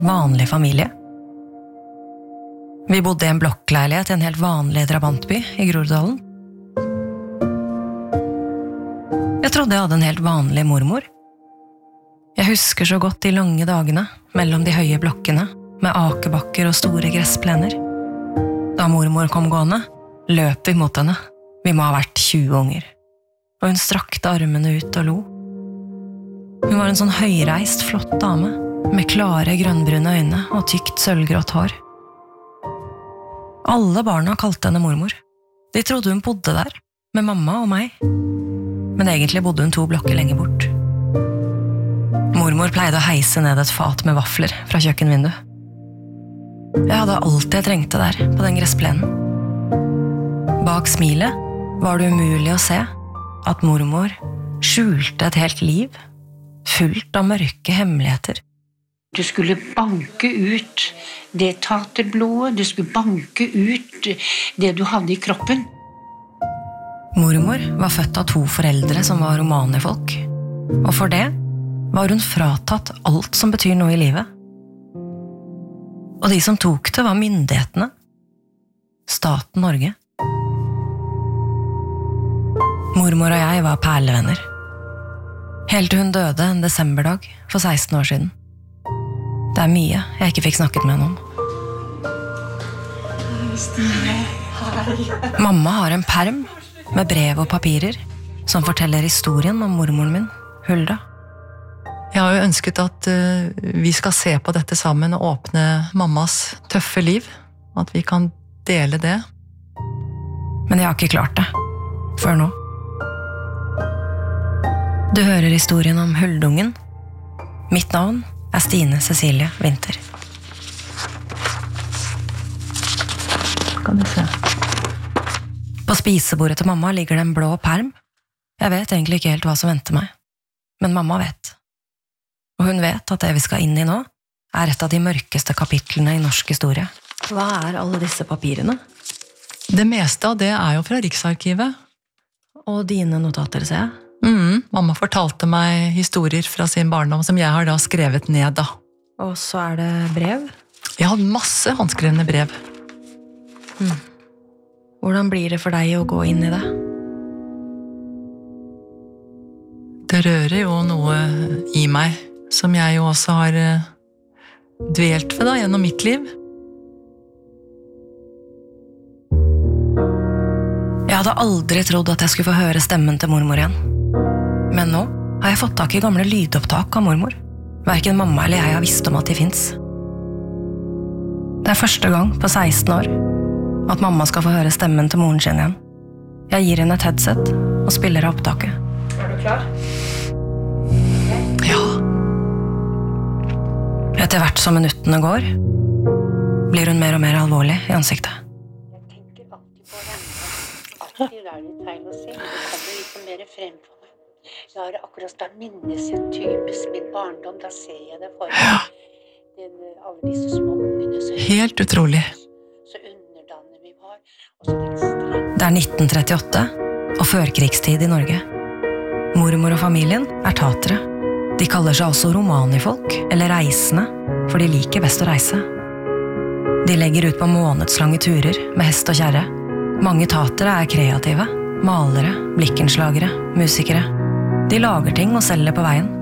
vanlig familie. Vi bodde i en blokkleilighet i en helt vanlig drabantby i Groruddalen. Jeg trodde jeg hadde en helt vanlig mormor. Jeg husker så godt de lange dagene mellom de høye blokkene med akebakker og store gressplener. Da mormor kom gående, løp vi mot henne. Vi må ha vært 20 unger. Og hun strakte armene ut og lo. Hun var en sånn høyreist, flott dame, med klare grønnbrune øyne og tykt sølvgrått hår. Alle barna kalte henne mormor. De trodde hun bodde der, med mamma og meg. Men egentlig bodde hun 2 blokker lenger bort. Mormor pleide å heise ned et fat med vafler fra kjøkkenvinduet. Jeg hadde alt jeg trengte der, på den gressplenen. Bak smilet var det umulig å se at mormor skjulte et helt liv, fullt av mørke hemmeligheter. Du skulle banke ut det taterblodet, du skulle banke ut det du hadde i kroppen. Mormor var født av 2 foreldre som var romanifolk, og for det var hun fratatt alt som betyr noe i livet. Og de som tok det var myndighetene, staten Norge. Mormor og jeg var perlevenner. Helt til hun døde en desemberdag for 16 år siden. Det er mye jeg ikke fikk snakket med henne om. Mamma har en perm med brev og papirer som forteller historien om mormoren min, Hulda. Jeg har jo ønsket at vi skal se på dette sammen og åpne mammas tøffe liv. At vi kan dele det. Men jeg har ikke klart det, før nå. Du hører historien om Huldungen. Mitt navn er Stine Cecilie Winther. Kan du se. På spisebordet til mamma ligger det en blå perm. Jeg vet egentlig ikke helt hva som venter meg, men mamma vet. Og hun vet at det vi skal inn i nå, er et av de mørkeste kapitlene i norsk historie. Hva er alle disse papirene? Det meste av det er jo fra Riksarkivet. Og dine notater, ser jeg. Mamma fortalte meg historier fra sin barndom som jeg har da skrevet ned da. Og så er det brev? Jeg hadde masse håndskrevne brev. Hvordan blir det for deg å gå inn i det? Det rører jo noe i meg, som jeg jo også har dvelt ved da, gjennom mitt liv. Jeg hadde aldri trodd at jeg skulle få høre stemmen til mormor igjen. Men nå har jeg fått tak i gamle lydopptak av mormor. Hverken mamma eller jeg har visst om at de finnes. Det er første gang på 16 år at mamma skal få høre stemmen til moren sin igjen. Jeg gir henne et headset og spiller av opptaket. Er du klar? Ja. Etter hvert som minuttene går, blir hun mer og mer alvorlig i ansiktet. Jeg tenker alltid på det. Alltid er det tegn å se, men det kommer litt mer frem for meg. Jeg har akkurat da minnes jeg typisk min barndom, da ser jeg det for meg. Alle disse små ungene. Helt utrolig. Så underdannet vi var. Og så ekstremt. Det er 1938 og førkrigstid i Norge. Mormor og familien er tatere. De kaller seg også romanifolk, eller reisende, for de liker best å reise. De legger ut på månedslange turer med hest og kjerre. Mange tatere er kreative, malere, blikkenslagere, musikere. De lager ting og selger på veien.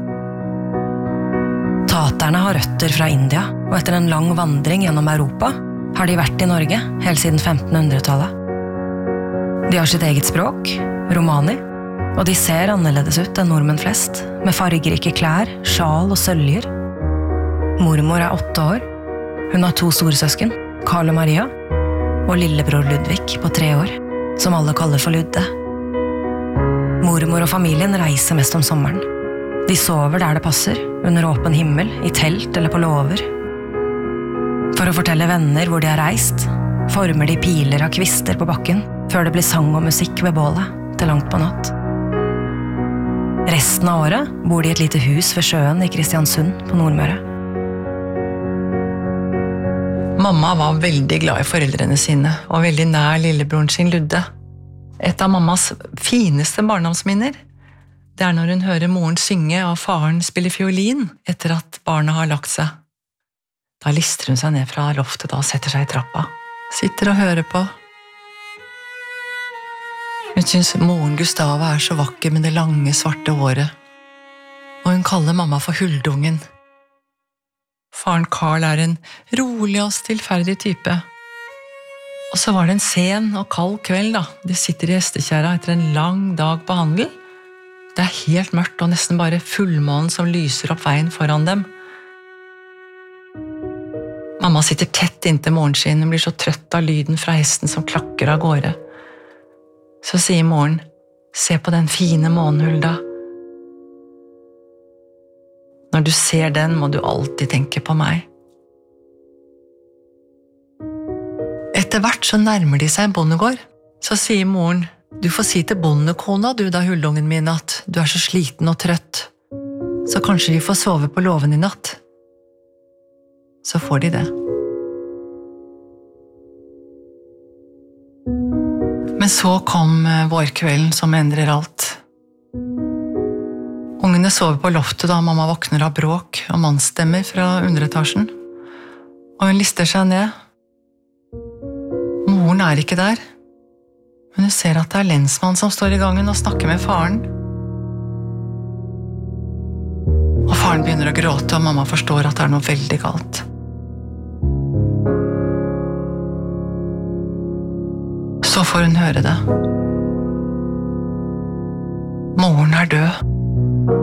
Taterne har røtter fra India, og etter en lang vandring gjennom Europa har de vært i Norge helt siden 1500-tallet. De har sitt eget språk, romani, og de ser annerledes ut enn nordmenn flest, med fargerike klær, sjal og søljer. Mormor er 8 år. Hun har 2 storesøsken, Karl og Maria, og lillebror Ludvig på 3 år, som alle kaller for Ludde. Mormor og familien reiser mest om sommeren. De sover der det passer, under åpen himmel, i telt eller på låver. For å fortelle venner hvor de har reist, former de piler av kvister på bakken, før det blir sang og musikk ved bålet, til langt på natt. Resten av året bor de i et lite hus ved sjøen i Kristiansund på Nordmøre. Mamma var veldig glad i foreldrene sine, og veldig nær lillebroren sin Ludde. Et av mammas fineste barndomsminner, det er når hun hører moren synge og faren spille fiolin etter at barna har lagt seg. Da lister hun seg ned fra loftet og setter seg i trappa. Sitter og hører på. Hun synes moren Gustava så vakker med det lange, svarte håret. Og hun kaller mamma for Huldungen. Faren Karl en rolig og stillferdig type. Og så var det en sen og kald kveld da. De sitter i hestekjerra etter en lang dag på handel. Det helt mørkt og nesten bare fullmånen som lyser opp veien foran dem. Mamma sitter tett inntil moren sin. Hun blir så trøtt av lyden fra hesten som klakker av gårde. Så sier moren, se på den fine månen, Hulda. Når du ser den, må du alltid tenke på meg. Etter hvert så nærmer de seg en bondegård. Så sier moren, du får si til bondekona du da, Huldungen min, at du så sliten og trøtt. Så kanskje vi får sove på låven i natt. Så får de det. Men så kom vårkvelden som endrer alt. Ungene sover på loftet da mamma våkner av bråk og mannsstemmer fra underetasjen. Og hun lister seg ned. Moren ikke der, men hun ser at det lensmann som står i gangen og snakker med faren. Og faren begynner å gråte, og mamma forstår at det noe veldig galt. Så får hun høre det. Moren død.